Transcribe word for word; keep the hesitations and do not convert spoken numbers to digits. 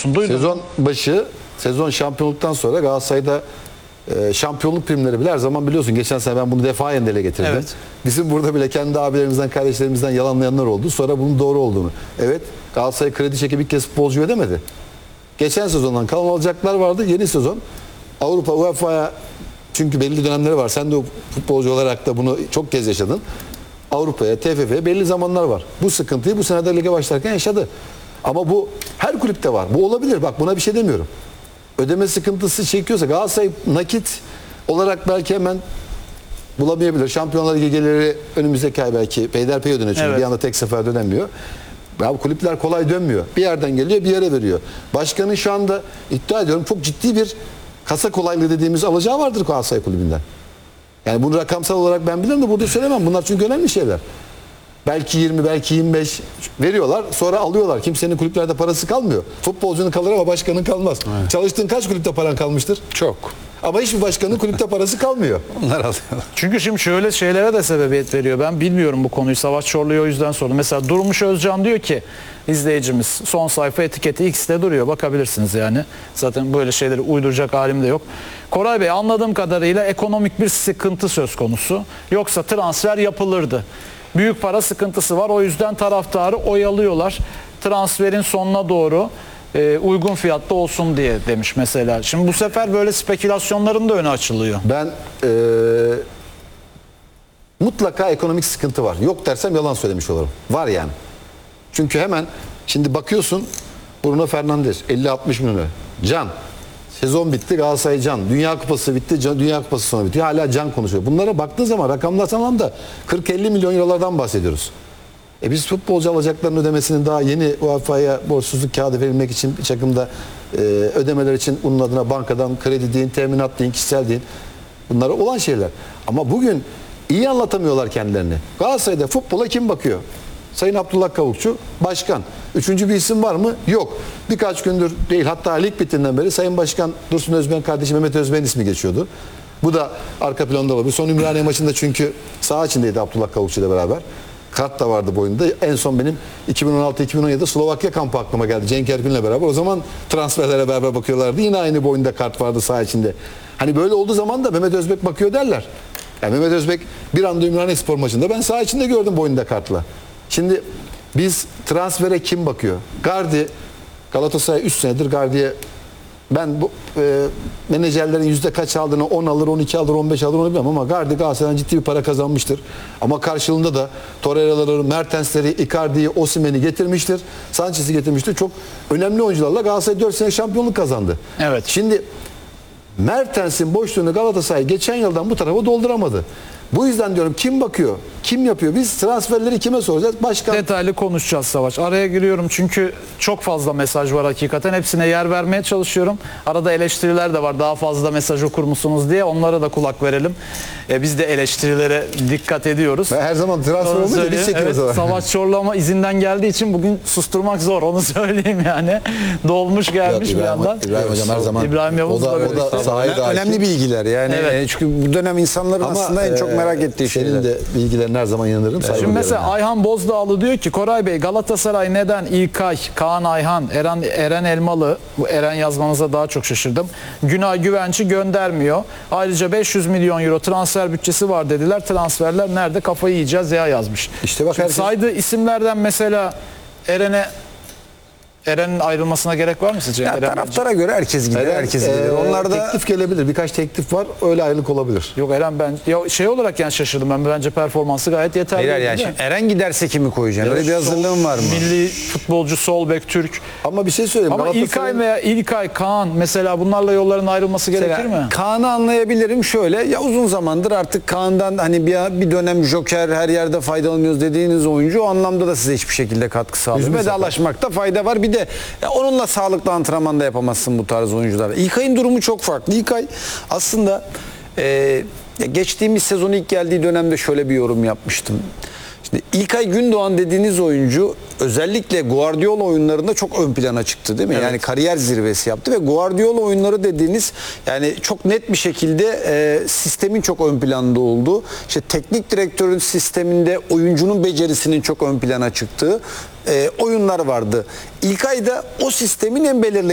musun? Duydun Sezon mu? başı, sezon şampiyonluktan sonra Galatasaray'da e, şampiyonluk primleri bile her zaman biliyorsun. Geçen sene ben bunu defayen dile getirdim. Evet. Bizim burada bile kendi abilerimizden, kardeşlerimizden yalanlayanlar oldu. Sonra bunun doğru olduğunu. Evet, Galatasaray kredi çekip bir kez futbolcu ödemedi. Geçen sezondan kalan alacaklar vardı. Yeni sezon Avrupa U E F A'ya, çünkü belli dönemleri var. Sen de o futbolcu olarak da bunu çok kez yaşadın. Avrupa'ya, T F F'ye belli zamanlar var. Bu sıkıntıyı bu sene de lige başlarken yaşadı. Ama bu her kulüpte var. Bu olabilir. Bak, buna bir şey demiyorum. Ödeme sıkıntısı çekiyorsa Galatasaray nakit olarak belki hemen bulamayabilir. Şampiyonlar Ligi geliri önümüzdeki ay belki peyderpey ödenecek. Çünkü Evet. bir anda tek sefer dönemiyor. Ya bu kulüpler kolay dönmüyor. Bir yerden geliyor, bir yere veriyor. Başkanın şu anda iddia ediyorum çok ciddi bir kasa kolaylığı dediğimiz alacağı vardır Galatasaray kulübünden. Yani bunu rakamsal olarak ben bilirim de burada söylemem. Bunlar çünkü önemli şeyler. Belki yirmi, belki yirmi beş veriyorlar. Sonra alıyorlar. Kimsenin kulüplerde parası kalmıyor. Futbolcunun kalır ama başkanın kalmaz. Evet. Çalıştığın kaç kulüpte paran kalmıştır? Çok. Ama hiçbir başkanın kulüpte parası kalmıyor. Onlar alıyorlar. Çünkü şimdi şöyle şeylere de sebebiyet veriyor. Ben bilmiyorum bu konuyu. Savaş Çorlu'ya o yüzden sordum. Mesela Durmuş Özcan diyor ki, izleyicimiz, son sayfa etiketi X'te duruyor. Bakabilirsiniz yani. Zaten böyle şeyleri uyduracak halim de yok. Koray Bey, anladığım kadarıyla ekonomik bir sıkıntı söz konusu. Yoksa transfer yapılırdı. Büyük para sıkıntısı var. O yüzden taraftarı oyalıyorlar. Transferin sonuna doğru e, uygun fiyatta olsun diye demiş mesela. Şimdi bu sefer böyle spekülasyonların da önü açılıyor. Ben e, mutlaka ekonomik sıkıntı var. Yok dersem yalan söylemiş olurum. Var yani. Çünkü hemen şimdi bakıyorsun, Bruno Fernandes elli altmış milyon lira. Can. Sezon bitti, Galatasaray Can. Dünya Kupası bitti, Can, Dünya Kupası sonra bitiyor. Hala Can konuşuyor. Bunlara baktığın zaman rakamlar anlamda kırk elli milyon eurolardan bahsediyoruz. E biz futbolcu alacaklarının ödemesinin daha yeni U E F A'ya borçsuzluk kağıdı verilmek için bir takımda e, ödemeler için bunun adına bankadan kredi deyin, teminat deyin, kişisel deyin. Bunlar olan şeyler. Ama bugün iyi anlatamıyorlar kendilerini. Galatasaray'da futbola kim bakıyor? Sayın Abdullah Kavukçu başkan. Üçüncü bir isim var mı? Yok. Birkaç gündür değil, hatta lig bittiğinden beri Sayın Başkan Dursun Özben kardeşi Mehmet Özben ismi geçiyordu. Bu da arka planda olabilir. Son Ümraniye maçında çünkü saha içindeydi Abdullah Kavukçu ile beraber. Kart da vardı boyunda. En son benim iki bin on altı iki bin on yedi'de Slovakya kampı aklıma geldi. Cenk Ergün'le beraber. O zaman transferlere beraber bakıyorlardı. Yine aynı boyunda kart vardı saha içinde. Hani böyle olduğu zaman da Mehmet Özbek bakıyor derler. Yani Mehmet Özbek bir anda Ümraniye Spor maçında ben saha içinde gördüm boyunda kartla. Şimdi biz transfere kim bakıyor? Gardi, Galatasaray üç senedir Gardi'ye, ben bu e, menajerlerin yüzde kaç aldığını, on alır, on iki alır, on beş alır onu bilmem ama Gardi Galatasaray'dan ciddi bir para kazanmıştır. Ama karşılığında da Torreira'ları, Mertens'leri, Icardi'yi, Osimhen'i getirmiştir. Sanchez'i getirmiştir. Çok önemli oyuncularla Galatasaray dört sene şampiyonluk kazandı. Evet. Şimdi Mertens'in boşluğunu Galatasaray geçen yıldan bu tarafa dolduramadı. Bu yüzden diyorum, kim bakıyor? Kim yapıyor? Biz transferleri kime soracağız? Başkan. Detaylı konuşacağız Savaş. Araya giriyorum çünkü çok fazla mesaj var hakikaten. Hepsine yer vermeye çalışıyorum. Arada eleştiriler de var. Daha fazla mesaj okur musunuz diye. Onlara da kulak verelim. E, biz de eleştirilere dikkat ediyoruz. Ben her zaman transfer olunca biz Evet, çekiyoruz. Savaş Çorlu ama izinden geldiği için bugün susturmak zor. Onu söyleyeyim yani. Dolmuş gelmiş Yok, bir İbrahim, yandan. İbrahim Hocam her zaman. İbrahim Yavuz o da, da o da böyle. sahayı da Önemli hakim. bilgiler yani. Evet. E, Çünkü bu dönem insanların Ama, aslında en çok e, merak ettiği senin şeyler. de bilgilerine her zaman inanırım. saygı Şimdi mesela duyarım. Ayhan Bozdağlı diyor ki, Koray Bey, Galatasaray neden İlkay, Kaan Ayhan, Eren, Eren Elmalı, bu Eren yazmanıza daha çok şaşırdım, Günay Güvenç'i göndermiyor. Ayrıca beş yüz milyon euro transfer bütçesi var dediler. Transferler nerede? Kafayı yiyeceğiz ya yazmış. İşte bak, Şimdi herkes- saydığı isimlerden mesela Eren'e Eren'in ayrılmasına gerek var mı sizce? Ya, Eren taraftara göre herkes gider, Eren, herkes e, gider. Onlar da teklif gelebilir. Birkaç teklif var. Öyle ayrılık olabilir. Yok Eren, ben ya şey olarak yani şaşırdım ben. Bence performansı gayet yeterli. hayır yani değil şimdi mi? Eren giderse kimi koyacaksın? Öyle bir hazırlığın var mı? Milli futbolcu, sol bek, Türk. Ama bir şey söyleyeyim. Ama İlkay Galatasaray'ın- veya İlkay, Kaan mesela bunlarla yolların ayrılması gerekir Mesela mi? Kaan'ı anlayabilirim şöyle. Ya uzun zamandır artık Kaan'dan hani bir, bir dönem joker, her yerde faydalanıyoruz dediğiniz oyuncu, o anlamda da size hiçbir şekilde katkı sağlıyor. Yüzme Vedalaşmakta fayda var. Bir de ya onunla sağlıklı antrenman da yapamazsın bu tarz oyuncular. İlkay'ın durumu çok farklı. İlkay aslında e, ya geçtiğimiz sezon ilk geldiği dönemde şöyle bir yorum yapmıştım. Şimdi İlkay Gündoğan dediğiniz oyuncu özellikle Guardiola oyunlarında çok ön plana çıktı değil mi? Evet. Yani kariyer zirvesi yaptı ve Guardiola oyunları dediğiniz yani çok net bir şekilde e, sistemin çok ön planda olduğu, işte teknik direktörün sisteminde oyuncunun becerisinin çok ön plana çıktığı e, oyunlar vardı. İlkay da o sistemin en belirleyici